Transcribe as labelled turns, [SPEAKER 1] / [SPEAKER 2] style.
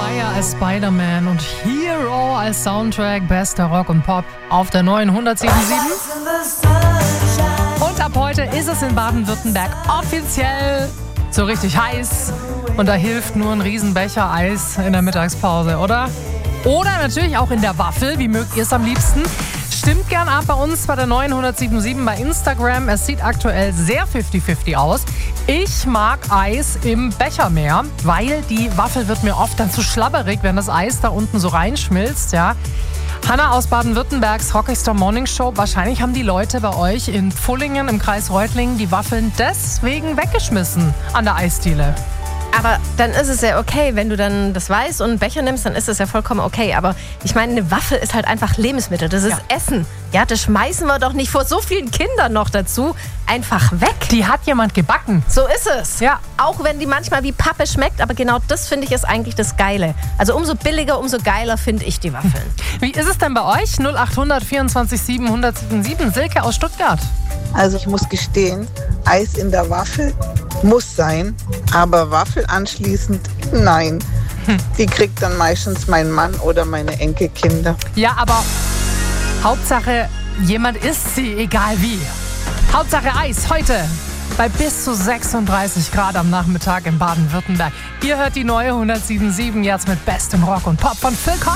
[SPEAKER 1] Wire als Spider-Man und Hero als Soundtrack, bester Rock und Pop auf der neuen 107.7. Und ab heute ist es in Baden-Württemberg offiziell so richtig heiß. Und da hilft nur ein Riesenbecher Eis in der Mittagspause, oder? Oder natürlich auch in der Waffel. Wie mögt ihr es am liebsten? Stimmt gern ab bei uns bei der neuen 107.7 bei Instagram. Es sieht aktuell sehr 50-50 aus. Ich mag Eis im Becher mehr, weil die Waffel wird mir oft dann zu schlabberig, wenn das Eis da unten so reinschmilzt, ja. Hanna aus Baden-Württembergs Rockstar Morning Show. Wahrscheinlich haben die Leute bei euch in Pfullingen im Kreis Reutlingen die Waffeln deswegen weggeschmissen an der Eisdiele.
[SPEAKER 2] Aber dann ist es ja okay, wenn du dann das Weiß und einen Becher nimmst, dann ist es ja vollkommen okay. Aber ich meine, eine Waffel ist halt einfach Lebensmittel, das ist Essen. Ja, das schmeißen wir doch nicht vor so vielen Kindern noch dazu einfach weg.
[SPEAKER 1] Die hat jemand gebacken.
[SPEAKER 2] So ist es.
[SPEAKER 1] Ja.
[SPEAKER 2] Auch wenn die manchmal wie Pappe schmeckt, aber genau das finde ich ist eigentlich das Geile. Also umso billiger, umso geiler finde ich die Waffeln.
[SPEAKER 1] Wie ist es denn bei euch? 0800 24 7 107. Silke aus Stuttgart.
[SPEAKER 3] Also ich muss gestehen, Eis in der Waffel muss sein, aber Waffel anschließend, nein. Die kriegt dann meistens mein Mann oder meine Enkelkinder.
[SPEAKER 1] Ja, aber Hauptsache, jemand isst sie, egal wie. Hauptsache Eis, heute bei bis zu 36 Grad am Nachmittag in Baden-Württemberg. Ihr hört die neue 107.7 jetzt mit bestem Rock und Pop von Phil Collins.